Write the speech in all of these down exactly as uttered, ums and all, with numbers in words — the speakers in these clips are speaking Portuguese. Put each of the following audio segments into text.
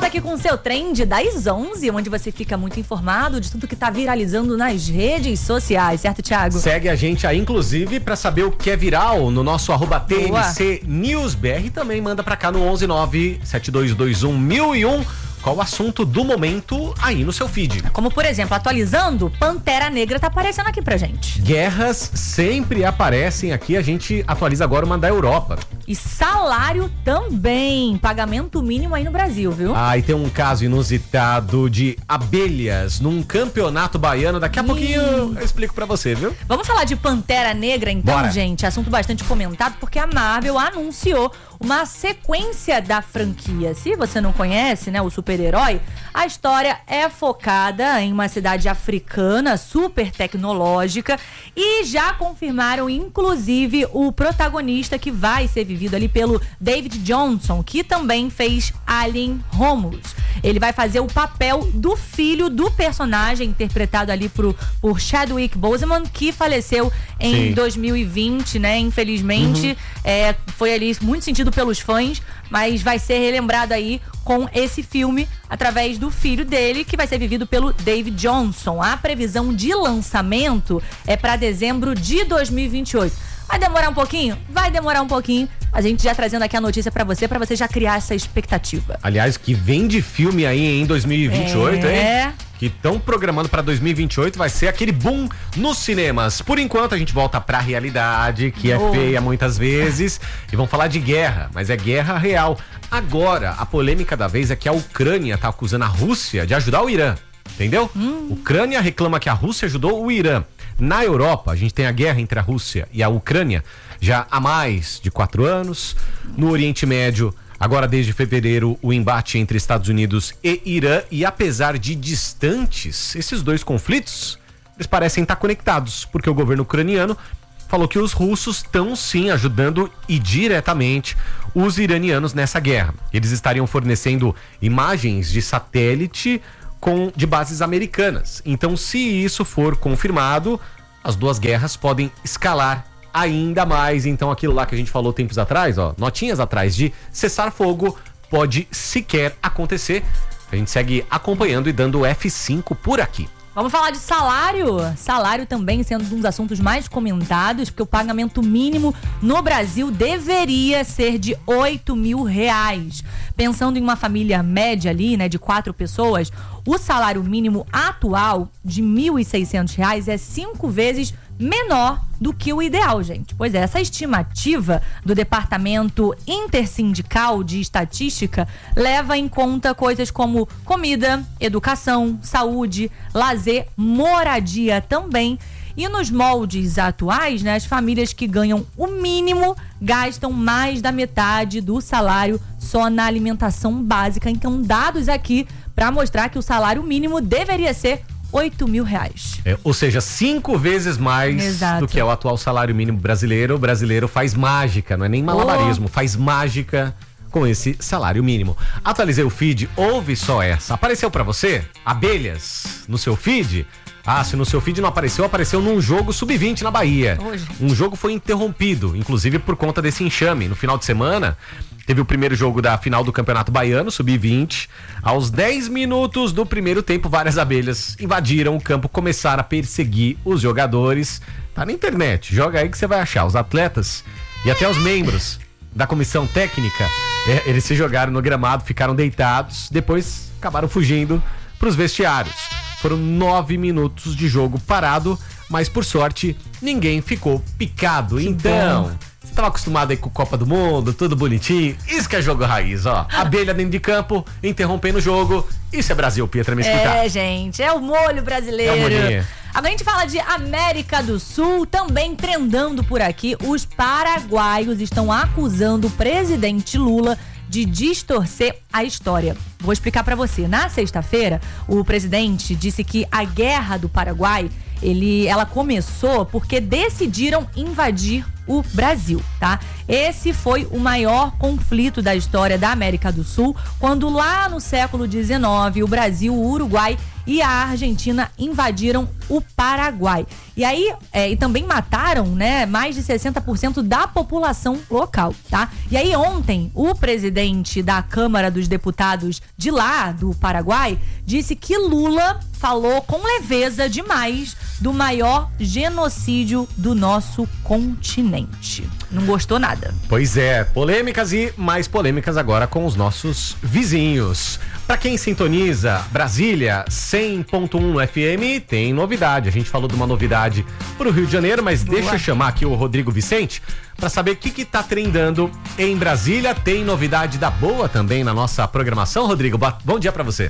aqui com o seu Trend das onze, onde você fica muito informado de tudo que tá viralizando nas redes sociais, certo, Thiago? Segue a gente aí, inclusive, pra saber o que é viral no nosso arroba T N C News B R. Também manda pra cá no onze nove sete dois dois um mil e um. Qual o assunto do momento aí no seu feed? Como, por exemplo, atualizando, Pantera Negra tá aparecendo aqui pra gente. Guerras sempre aparecem aqui, a gente atualiza agora uma da Europa. E salário também, pagamento mínimo aí no Brasil, viu? Ah, e tem um caso inusitado de abelhas num campeonato baiano. Daqui a Ih. pouquinho eu explico pra você, viu? Vamos falar de Pantera Negra então, Bora. gente? Assunto bastante comentado porque a Marvel anunciou uma sequência da franquia. Se você não conhece, né, o super-herói, a história é focada em uma cidade africana super tecnológica e já confirmaram, inclusive, o protagonista que vai ser vivido ali pelo David Johnson, que também fez Alien Romulus. Ele vai fazer o papel do filho do personagem, interpretado ali por, por Chadwick Boseman, que faleceu em Sim. dois mil e vinte, né? Infelizmente, uhum. é, foi ali muito sentido pelos fãs, mas vai ser relembrado aí com esse filme através do filho dele, que vai ser vivido pelo David Johnson. A previsão de lançamento é para dezembro de dois mil e vinte e oito. Vai demorar um pouquinho? Vai demorar um pouquinho. A gente já trazendo aqui a notícia pra você, pra você já criar essa expectativa. Aliás, que vem de filme aí em dois mil e vinte e oito, é... hein? Que estão programando pra dois mil e vinte e oito, vai ser aquele boom nos cinemas. Por enquanto, a gente volta pra realidade, que é oh. feia muitas vezes, e vamos falar de guerra, mas é guerra real. Agora, a polêmica da vez é que a Ucrânia tá acusando a Rússia de ajudar o Irã, entendeu? Hum. Ucrânia reclama que a Rússia ajudou o Irã. Na Europa, a gente tem a guerra entre a Rússia e a Ucrânia já há mais de quatro anos. No Oriente Médio, agora desde fevereiro, o embate entre Estados Unidos e Irã. E apesar de distantes, esses dois conflitos, eles parecem estar conectados, porque o governo ucraniano falou que os russos estão sim ajudando e diretamente os iranianos nessa guerra. Eles estariam fornecendo imagens de satélite com, de bases americanas. Então, se isso for confirmado, as duas guerras podem escalar ainda mais. Então, aquilo lá que a gente falou tempos atrás, ó, notinhas atrás, de cessar fogo, pode sequer acontecer. A gente segue acompanhando e dando F cinco por aqui. Vamos falar de salário. Salário também sendo um dos assuntos mais comentados, porque o pagamento mínimo no Brasil deveria ser de oito mil reais. Pensando em uma família média ali, né, de quatro pessoas, o salário mínimo atual de mil e seiscentos reais é cinco vezes menor do que o ideal, gente. Pois é, essa estimativa do Departamento Intersindical de Estatística leva em conta coisas como comida, educação, saúde, lazer, moradia também. E nos moldes atuais, né, as famílias que ganham o mínimo gastam mais da metade do salário só na alimentação básica. Então, dados aqui para mostrar que o salário mínimo deveria ser oito mil reais. É, ou seja, cinco vezes mais Exato. do que é o atual salário mínimo brasileiro. O brasileiro faz mágica, não é nem malabarismo, oh. faz mágica com esse salário mínimo. Atualizei o feed, ouve só essa. Apareceu pra você? Abelhas no seu feed? Ah, se no seu feed não apareceu, apareceu num jogo sub vinte na Bahia. Hoje. Um jogo foi interrompido, inclusive por conta desse enxame. No final de semana, teve o primeiro jogo da final do Campeonato Baiano, sub vinte. Aos dez minutos do primeiro tempo, várias abelhas invadiram o campo, começaram a perseguir os jogadores. Tá na internet, joga aí que você vai achar. Os atletas e até os membros da comissão técnica, é, eles se jogaram no gramado, ficaram deitados, depois acabaram fugindo pros vestiários. Foram nove minutos de jogo parado, mas por sorte ninguém ficou picado. Que então, bom. Você estava acostumado aí com Copa do Mundo, tudo bonitinho. Isso que é jogo raiz, ó. Abelha dentro de campo, interrompendo o jogo. Isso é Brasil, Pietra, me escutar. É, gente, é o molho brasileiro. É o molhinho. Agora a gente fala de América do Sul, também trendando por aqui. Os paraguaios estão acusando o presidente Lula de distorcer a história. Vou explicar pra você. Na sexta-feira, o presidente disse que a guerra do Paraguai, ele, ela começou porque decidiram invadir o Brasil, tá? Esse foi o maior conflito da história da América do Sul, quando lá no século dezenove o Brasil, o Uruguai e a Argentina invadiram o Paraguai. E aí, é, e também mataram, né, mais de sessenta por cento da população local, tá? E aí ontem, o presidente da Câmara dos Deputados de lá, do Paraguai, disse que Lula falou com leveza demais do maior genocídio do nosso continente. Não gostou nada. Pois é, polêmicas e mais polêmicas agora com os nossos vizinhos. Para quem sintoniza Brasília cem ponto um no F M, tem novidade. A gente falou de uma novidade pro Rio de Janeiro, mas Boa. deixa eu chamar aqui o Rodrigo Vicente para saber o que que tá trendando em Brasília. Tem novidade da boa também na nossa programação, Rodrigo. Bom dia para você.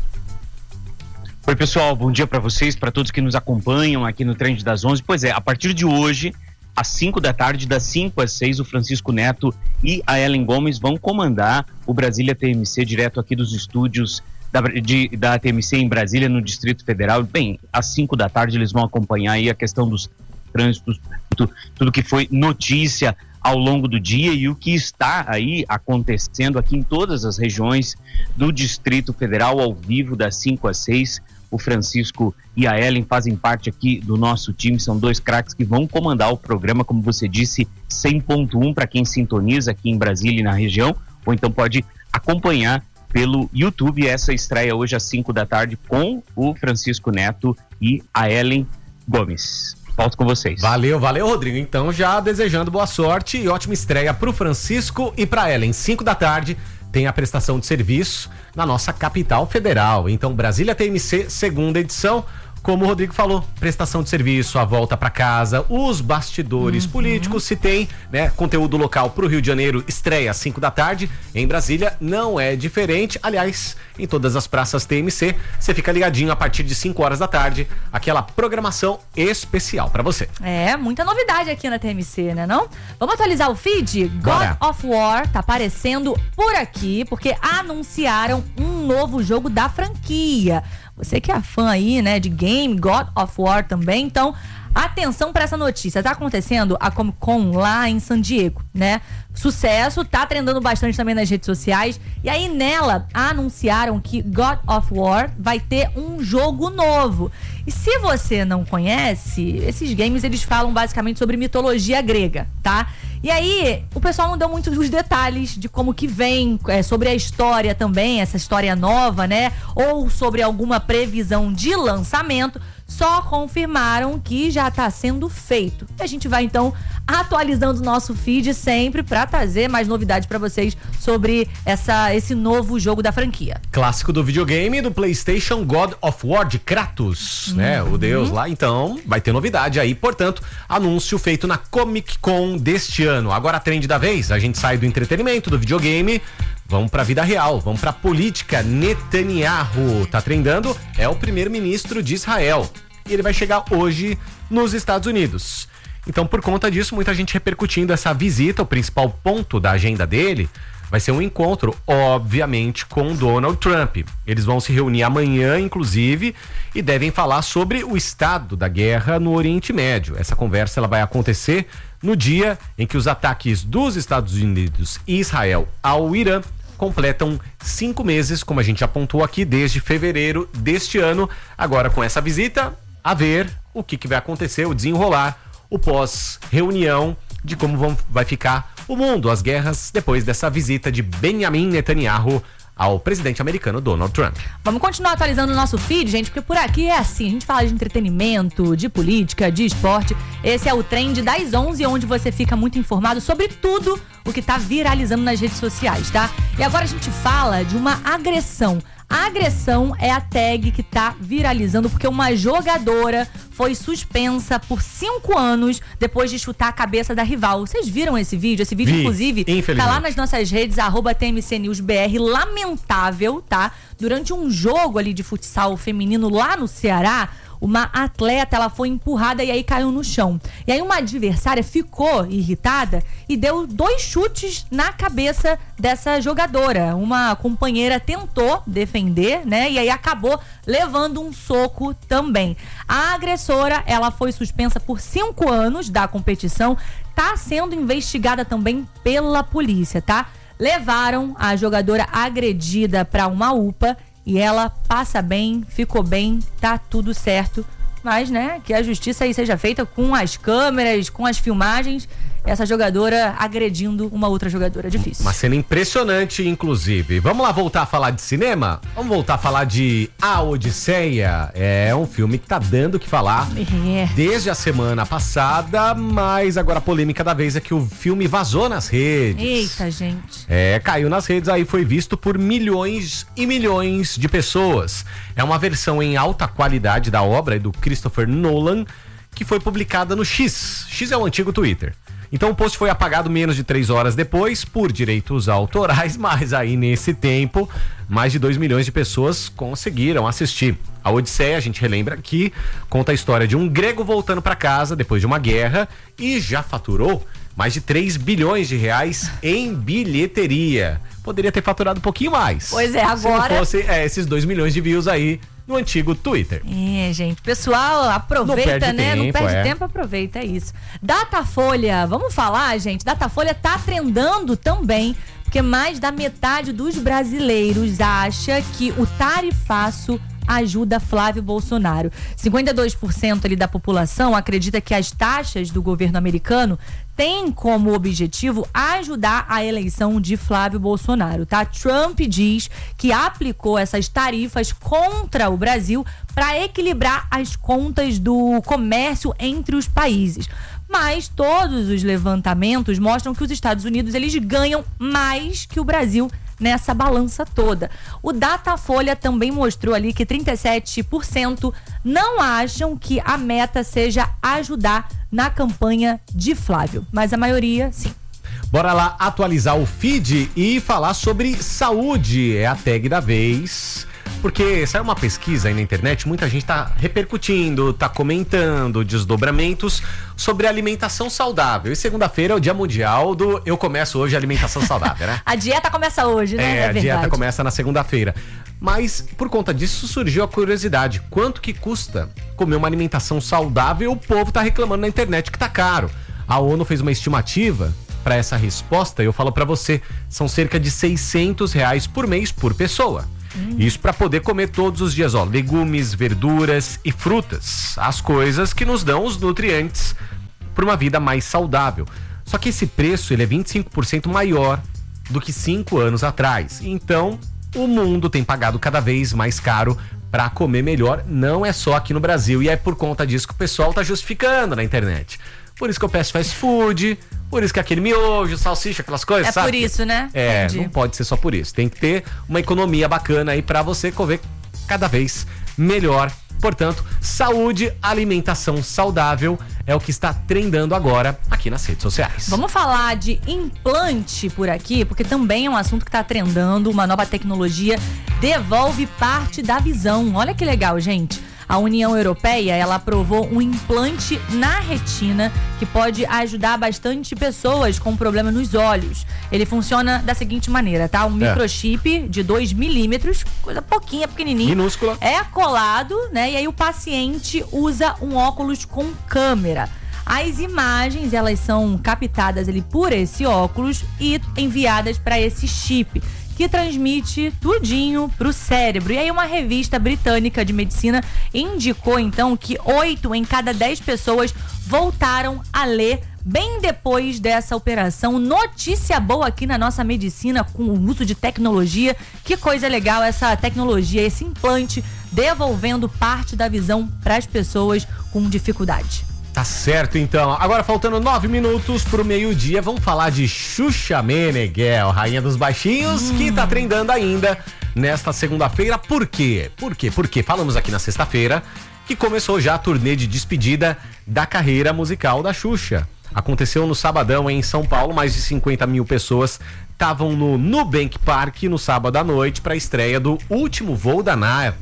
Oi, pessoal, bom dia para vocês, para todos que nos acompanham aqui no Trend das onze. Pois é, a partir de hoje, às cinco da tarde, das cinco às seis, o Francisco Neto e a Ellen Gomes vão comandar o Brasília T M C direto aqui dos estúdios da, de, da T M C em Brasília, no Distrito Federal. Bem, às cinco da tarde eles vão acompanhar aí a questão dos trânsitos, tudo, tudo que foi notícia ao longo do dia e o que está aí acontecendo aqui em todas as regiões do Distrito Federal, ao vivo, das cinco às seis. O Francisco e a Ellen fazem parte aqui do nosso time, são dois craques que vão comandar o programa, como você disse, cem ponto um para quem sintoniza aqui em Brasília e na região, ou então pode acompanhar pelo YouTube essa estreia hoje às cinco da tarde com o Francisco Neto e a Ellen Gomes. Volto com vocês. Valeu, valeu, Rodrigo. Então, já desejando boa sorte e ótima estreia pro Francisco e pra Ellen. cinco da tarde tem a prestação de serviço na nossa capital federal. Então, Brasília T M C, segunda edição. Como o Rodrigo falou, prestação de serviço, a volta para casa, os bastidores uhum. políticos, se tem, né, conteúdo local pro Rio de Janeiro, estreia às cinco da tarde, em Brasília não é diferente. Aliás, em todas as praças T M C, você fica ligadinho a partir de cinco horas da tarde, aquela programação especial para você. É, muita novidade aqui na T M C, né não? Vamos atualizar o feed? Bora. God of War tá aparecendo por aqui, porque anunciaram um novo jogo da franquia. Você que é fã aí, né, de game, God of War também, então atenção para essa notícia. Tá acontecendo a Comic Con lá em San Diego, né? Sucesso, tá trendando bastante também nas redes sociais. E aí nela anunciaram que God of War vai ter um jogo novo. E se você não conhece, esses games eles falam basicamente sobre mitologia grega, tá? E aí, o pessoal não deu muito os detalhes de como que vem, é, sobre a história também, essa história nova, né? Ou sobre alguma previsão de lançamento. Só confirmaram que já está sendo feito. E a gente vai, então, atualizando o nosso feed sempre para trazer mais novidades para vocês sobre essa, esse novo jogo da franquia. Clássico do videogame do PlayStation, God of War de Kratos, uhum. né? O deus lá. Então, vai ter novidade aí. Portanto, anúncio feito na Comic Con deste ano. Agora a trend da vez, a gente sai do entretenimento, do videogame, vamos pra vida real, vamos pra política. Netanyahu tá trendando, é o primeiro-ministro de Israel. E ele vai chegar hoje nos Estados Unidos. Então, por conta disso, muita gente repercutindo essa visita. O principal ponto da agenda dele vai ser um encontro, obviamente, com Donald Trump. Eles vão se reunir amanhã, inclusive, e devem falar sobre o estado da guerra no Oriente Médio. Essa conversa ela vai acontecer no dia em que os ataques dos Estados Unidos e Israel ao Irã completam cinco meses, como a gente apontou aqui, desde fevereiro deste ano. Agora, com essa visita, a ver o que, que vai acontecer, o desenrolar, o pós-reunião de como vão, vai ficar o mundo, as guerras, depois dessa visita de Benjamin Netanyahu ao presidente americano Donald Trump. Vamos continuar atualizando o nosso feed, gente, porque por aqui é assim, a gente fala de entretenimento, de política, de esporte. Esse é o Trend das onze, onde você fica muito informado sobre tudo o que tá viralizando nas redes sociais, tá? E agora a gente fala de uma agressão. A agressão é a tag que tá viralizando porque uma jogadora foi suspensa por cinco anos depois de chutar a cabeça da rival. Vocês viram esse vídeo? Esse vídeo, Vi, inclusive, tá lá nas nossas redes, arroba T M C News B R. Lamentável, tá? Durante um jogo ali de futsal feminino lá no Ceará, uma atleta, ela foi empurrada e aí caiu no chão. E aí uma adversária ficou irritada e deu dois chutes na cabeça dessa jogadora. Uma companheira tentou defender, né? E aí acabou levando um soco também. A agressora, ela foi suspensa por cinco anos da competição, tá sendo investigada também pela polícia, tá? Levaram a jogadora agredida para uma U P A e ela passa bem, ficou bem, tá tudo certo. Mas, né, que a justiça aí seja feita com as câmeras, com as filmagens. Essa jogadora agredindo uma outra jogadora, difícil. Uma cena impressionante, inclusive. Vamos lá voltar a falar de cinema? Vamos voltar a falar de A Odisseia. É um filme que tá dando o que falar é. desde a semana passada, mas agora a polêmica da vez é que o filme vazou nas redes. Eita, gente. É, caiu nas redes, aí foi visto por milhões e milhões de pessoas. É uma versão em alta qualidade da obra do Christopher Nolan, que foi publicada no X. X é o antigo Twitter. Então o post foi apagado menos de três horas depois por direitos autorais, mas aí nesse tempo mais de dois milhões de pessoas conseguiram assistir. A Odisseia, a gente relembra que conta a história de um grego voltando para casa depois de uma guerra e já faturou mais de três bilhões de reais em bilheteria. Poderia ter faturado um pouquinho mais. Pois é, agora... Se não fosse é, esses dois milhões de views aí no antigo Twitter. É, gente, pessoal, aproveita, não né? Tempo, não perde é. tempo, aproveita, é isso. Datafolha, vamos falar, gente? Datafolha tá trendando também, porque mais da metade dos brasileiros acha que o tarifaço ajuda Flávio Bolsonaro. cinquenta e dois por cento ali da população acredita que as taxas do governo americano têm como objetivo ajudar a eleição de Flávio Bolsonaro, tá? Trump diz que aplicou essas tarifas contra o Brasil para equilibrar as contas do comércio entre os países. Mas todos os levantamentos mostram que os Estados Unidos eles ganham mais que o Brasil nessa balança toda. O Datafolha também mostrou ali que trinta e sete por cento não acham que a meta seja ajudar na campanha de Flávio, mas a maioria sim. Bora lá atualizar o feed e falar sobre saúde, é a tag da vez. Porque saiu uma pesquisa aí na internet, muita gente tá repercutindo, tá comentando desdobramentos sobre alimentação saudável. E segunda-feira é o dia mundial do Eu Começo Hoje Alimentação Saudável, né? A dieta começa hoje, né? É, É a verdade. dieta começa na segunda-feira. Mas por conta disso surgiu a curiosidade. Quanto que custa comer uma alimentação saudável? O povo tá reclamando na internet que tá caro. A ONU fez uma estimativa para essa resposta e eu falo para você, são cerca de seiscentos reais por mês por pessoa. Hum. Isso para poder comer todos os dias, ó, legumes, verduras e frutas, as coisas que nos dão os nutrientes para uma vida mais saudável. Só que esse preço ele é vinte e cinco por cento maior do que cinco anos atrás. Então, o mundo tem pagado cada vez mais caro para comer melhor, não é só aqui no Brasil. E é por conta disso que o pessoal tá justificando na internet. Por isso que eu peço fast food, por isso que aquele miojo, salsicha, aquelas coisas, é sabe? por isso, né? É, Entendi. não pode ser só por isso. Tem que ter uma economia bacana aí pra você comer cada vez melhor. Portanto, saúde, alimentação saudável é o que está trendando agora aqui nas redes sociais. Vamos falar de implante por aqui, porque também é um assunto que está trendando. Uma nova tecnologia devolve parte da visão. Olha que legal, gente. A União Europeia, ela aprovou um implante na retina que pode ajudar bastante pessoas com problema nos olhos. Ele funciona da seguinte maneira, tá? Um É. microchip de dois milímetros, coisa pouquinha, pequenininha. Minúscula. É colado, né? E aí o paciente usa um óculos com câmera. As imagens, elas são captadas ali por esse óculos e enviadas para esse chip, que transmite tudinho pro cérebro. E aí uma revista britânica de medicina indicou então que oito em cada dez pessoas voltaram a ler bem depois dessa operação. Notícia boa aqui na nossa medicina com o uso de tecnologia. Que coisa legal essa tecnologia, esse implante devolvendo parte da visão para as pessoas com dificuldade. Tá certo, então. Agora, faltando nove minutos pro meio-dia, vamos falar de Xuxa Meneghel, rainha dos baixinhos, hum. que tá trendando ainda nesta segunda-feira. Por quê? Por quê? Porque falamos aqui na sexta-feira que começou já a turnê de despedida da carreira musical da Xuxa. Aconteceu no sabadão em São Paulo, mais de cinquenta mil pessoas estavam no Nubank Park no sábado à noite para a estreia do Último Voo da Nave.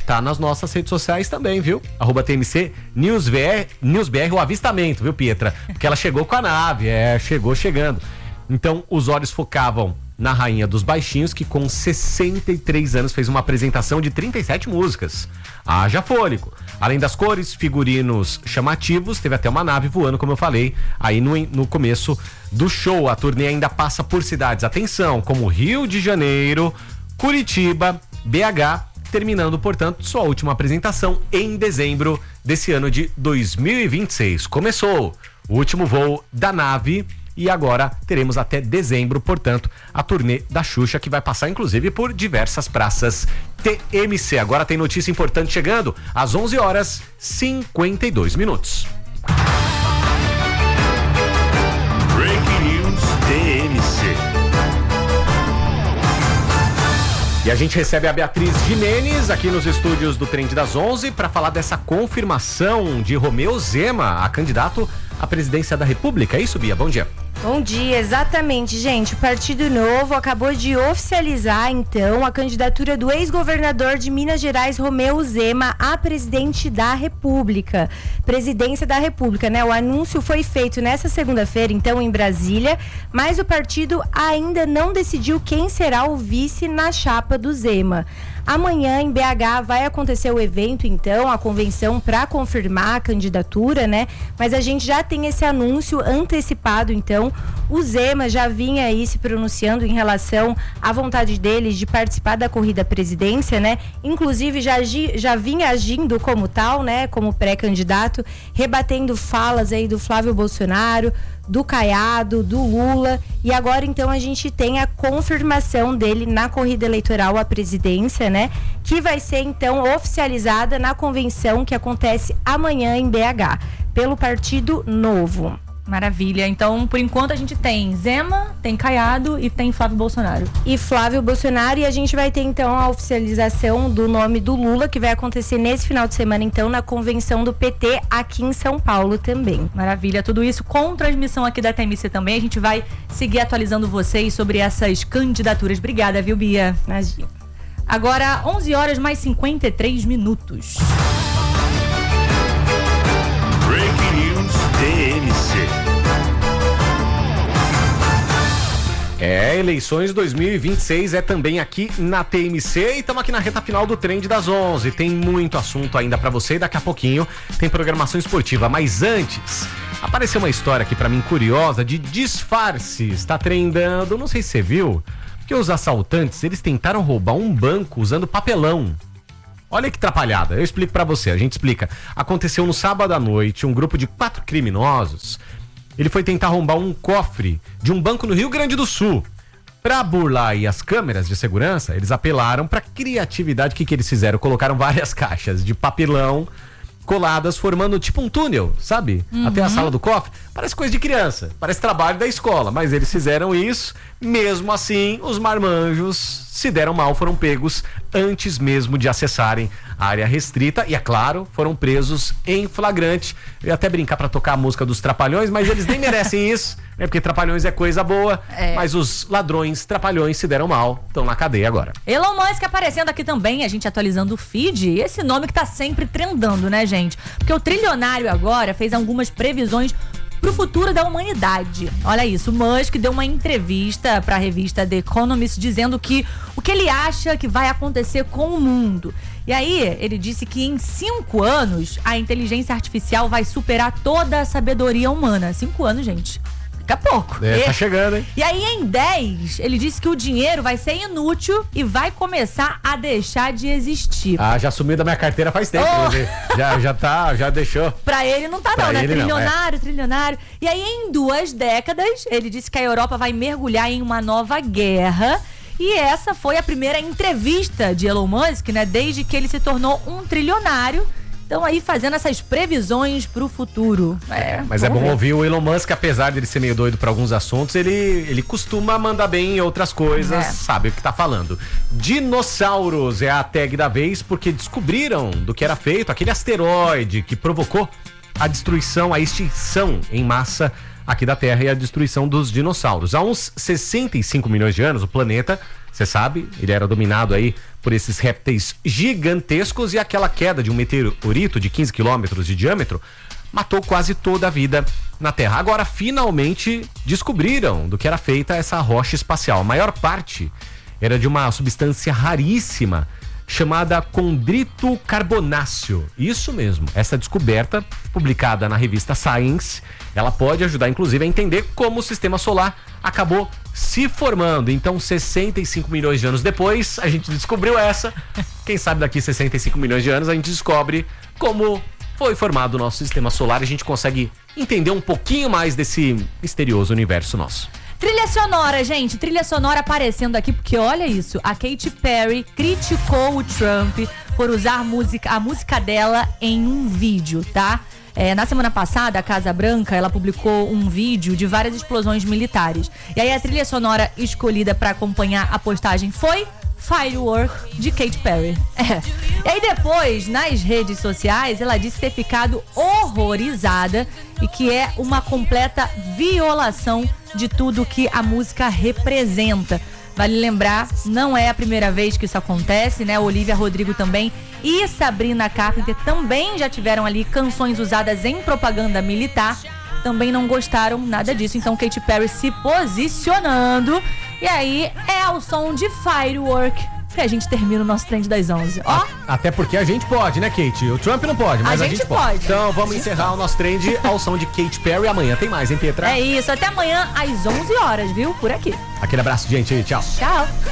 tá nas nossas redes sociais também, viu? Arroba T M C NewsBR, NewsBR, o avistamento, viu, Pietra? Porque ela chegou com a nave, é, chegou chegando. Então, os olhos focavam na Rainha dos Baixinhos, que com sessenta e três anos fez uma apresentação de trinta e sete músicas. Haja fôlego. Além das cores, figurinos chamativos, teve até uma nave voando, como eu falei, aí no, no começo do show. A turnê ainda passa por cidades, atenção, como Rio de Janeiro, Curitiba, B H, terminando, portanto, sua última apresentação em dezembro desse ano de dois mil e vinte e seis. Começou o último voo da nave e agora teremos até dezembro, portanto, a turnê da Xuxa, que vai passar, inclusive, por diversas praças T M C. Agora tem notícia importante chegando às onze horas e cinquenta e dois minutos. Breaking News T M C. E a gente recebe a Beatriz Jimenez aqui nos estúdios do Trend das onze para falar dessa confirmação de Romeu Zema, a candidato à presidência da República. É isso, Bia? Bom dia. Bom dia, exatamente, gente. O Partido Novo acabou de oficializar, então, a candidatura do ex-governador de Minas Gerais, Romeu Zema, a presidente da República. Presidência da República, né? O anúncio foi feito nessa segunda-feira, então, em Brasília, mas o partido ainda não decidiu quem será o vice na chapa do Zema. Amanhã, em B H, vai acontecer o evento, então, a convenção para confirmar a candidatura, né? Mas a gente já tem esse anúncio antecipado, então. O Zema já vinha aí se pronunciando em relação à vontade dele de participar da corrida à presidência, né? Inclusive, já, agi, já vinha agindo como tal, né? Como pré-candidato, rebatendo falas aí do Flávio Bolsonaro, do Caiado, do Lula, e agora então a gente tem a confirmação dele na corrida eleitoral à presidência, né? Que vai ser então oficializada na convenção que acontece amanhã em B H, pelo Partido Novo. Maravilha. Então, por enquanto, a gente tem Zema, tem Caiado e tem Flávio Bolsonaro. E Flávio Bolsonaro, e a gente vai ter, então, a oficialização do nome do Lula, que vai acontecer nesse final de semana, então, na convenção do P T aqui em São Paulo também. Maravilha. Tudo isso com transmissão aqui da T M C também. A gente vai seguir atualizando vocês sobre essas candidaturas. Obrigada, viu, Bia? Imagina. Agora, onze horas mais cinquenta e três minutos. Breaking News T M C. É, eleições dois mil e vinte e seis é também aqui na T M C e estamos aqui na reta final do Trend das onze. Tem muito assunto ainda pra você e daqui a pouquinho tem programação esportiva. Mas antes, apareceu uma história aqui pra mim curiosa de disfarces. Tá trendando, não sei se você viu, que os assaltantes, eles tentaram roubar um banco usando papelão. Olha que atrapalhada, eu explico pra você, a gente explica. Aconteceu no sábado à noite, um grupo de quatro criminosos, ele foi tentar arrombar um cofre de um banco no Rio Grande do Sul. Pra burlar aí as câmeras de segurança, eles apelaram pra criatividade. O que que eles fizeram? Colocaram várias caixas de papelão coladas, formando tipo um túnel, sabe? Uhum. Até a sala do cofre. Parece coisa de criança, parece trabalho da escola, mas eles fizeram isso. Mesmo assim, os marmanjos se deram mal, foram pegos antes mesmo de acessarem a área restrita e, é claro, foram presos em flagrante. Eu ia até brincar pra tocar a música dos Trapalhões, mas eles nem merecem isso, né? Porque Trapalhões é coisa boa, é. Mas os ladrões Trapalhões se deram mal, estão na cadeia agora. Elon Musk aparecendo aqui também, a gente atualizando o feed, esse nome que tá sempre trendando, né, gente? Porque o trilionário agora fez algumas previsões pro futuro da humanidade. Olha isso, o Musk deu uma entrevista para a revista The Economist dizendo que o que ele acha que vai acontecer com o mundo. E aí, ele disse que em cinco anos a inteligência artificial vai superar toda a sabedoria humana. Cinco anos, gente. Daqui a pouco. É, tá chegando, hein? E aí, em dez, ele disse que o dinheiro vai ser inútil e vai começar a deixar de existir. Ah, já sumiu da minha carteira faz tempo. Oh. Já, já tá, já deixou. Pra ele não tá, pra não, né? Trilionário, não, é. trilionário. E aí, em duas décadas, ele disse que a Europa vai mergulhar em uma nova guerra. E essa foi a primeira entrevista de Elon Musk, né? Desde que ele se tornou um trilionário. Então aí fazendo essas previsões pro futuro. É, mas é bom ver. Ouvir o Elon Musk, apesar de ele ser meio doido para alguns assuntos, ele, ele costuma mandar bem em outras coisas, é. Sabe o que tá falando. Dinossauros é a tag da vez, porque descobriram do que era feito aquele asteroide que provocou a destruição, a extinção em massa aqui da Terra e a destruição dos dinossauros. Há uns sessenta e cinco milhões de anos, o planeta Você sabe, ele era dominado aí por esses répteis gigantescos e aquela queda de um meteorito de quinze quilômetros de diâmetro matou quase toda a vida na Terra. Agora, finalmente, descobriram do que era feita essa rocha espacial. A maior parte era de uma substância raríssima chamada condrito carbonáceo. Isso mesmo, essa descoberta, publicada na revista Science, ela pode ajudar, inclusive, a entender como o sistema solar acabou se formando. Então, sessenta e cinco milhões de anos depois, a gente descobriu essa. Quem sabe daqui sessenta e cinco milhões de anos a gente descobre como foi formado o nosso sistema solar e a gente consegue entender um pouquinho mais desse misterioso universo nosso. Trilha sonora, gente, trilha sonora aparecendo aqui, porque olha isso, a Katy Perry criticou o Trump por usar a música, a música dela em um vídeo, tá? É, na semana passada, a Casa Branca, ela publicou um vídeo de várias explosões militares. E aí a trilha sonora escolhida para acompanhar a postagem foi Firework, de Katy Perry. É. E aí depois, nas redes sociais, ela disse ter ficado horrorizada e que é uma completa violação de tudo que a música representa. Vale lembrar, não é a primeira vez que isso acontece, né? Olivia Rodrigo também e Sabrina Carpenter também já tiveram ali canções usadas em propaganda militar. Também não gostaram nada disso, então Katy Perry se posicionando. E aí é ao som de Firework que a gente termina o nosso Trend das onze. Ó. Até porque a gente pode, né, Kate? O Trump não pode, mas a, a gente, gente pode. pode. Então vamos encerrar o nosso Trend ao som de Katy Perry. Amanhã tem mais, hein, Petra? É isso, até amanhã às onze horas, viu? Por aqui. Aquele abraço, gente. Tchau. Tchau.